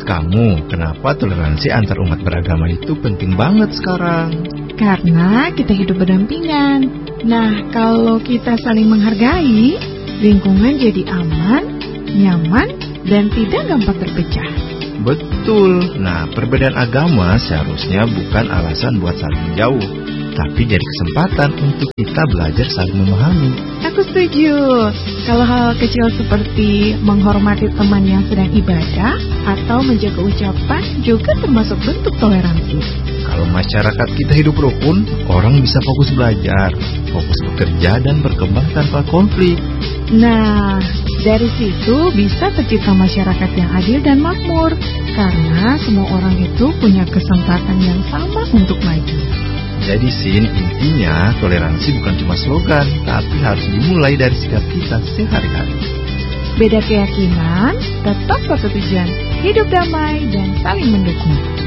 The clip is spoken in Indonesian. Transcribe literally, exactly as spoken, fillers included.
menurut kamu, kenapa toleransi antar umat beragama itu penting banget sekarang? Karena kita hidup berdampingan. Nah, kalau kita saling menghargai, lingkungan jadi aman, nyaman, dan tidak gampang terpecah. Betul. Nah, perbedaan agama seharusnya bukan alasan buat saling menjauh, tapi jadi kesempatan untuk kita belajar saling memahami. Aku setuju. Kalau hal kecil seperti menghormati teman yang sedang ibadah atau menjaga ucapan juga termasuk bentuk toleransi. Kalau masyarakat kita hidup rukun, orang bisa fokus belajar, fokus bekerja, dan berkembang tanpa konflik. Nah, dari situ bisa tercipta masyarakat yang adil dan makmur, karena semua orang itu punya kesempatan yang sama untuk maju. Jadi Sin, intinya toleransi bukan cuma slogan, tapi harus dimulai dari sikap kita sehari-hari. Beda keyakinan, tetap satu tujuan, hidup damai dan saling mendukung.